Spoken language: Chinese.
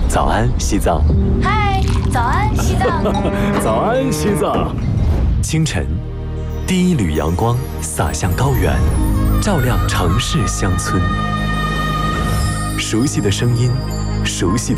早安，西藏。 嗨，早安，西藏。 早安，西藏。清晨，第一缕阳光洒向高原，照亮城市乡村。熟悉的声音，熟悉的